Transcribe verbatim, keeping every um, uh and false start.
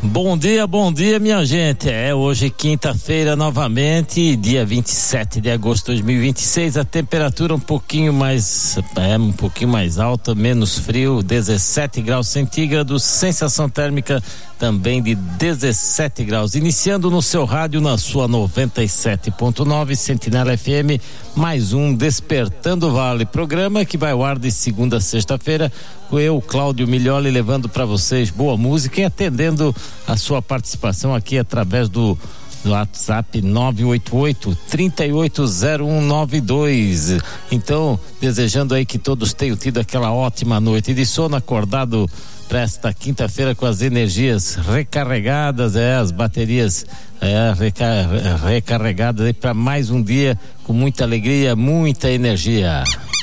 Bom dia, bom dia, minha gente. É hoje quinta-feira novamente, dia vinte e sete de agosto de dois mil e vinte e seis. A temperatura um pouquinho mais, é um pouquinho mais alta, menos frio, dezessete graus centígrados, sensação térmica também de dezessete graus. Iniciando no seu rádio na sua noventa e sete ponto nove Sentinela F M, mais um Despertando Vale, programa que vai ao ar de segunda a sexta-feira, com eu, Cláudio Miglioli, levando para vocês boa música e atendendo a sua participação aqui através do, do WhatsApp nove oito oito, três oito zero um nove dois. Então, desejando aí que todos tenham tido aquela ótima noite de sono, acordado para esta quinta-feira com as energias recarregadas, é, as baterias é, recar, recarregadas aí para mais um dia com muita alegria, muita energia.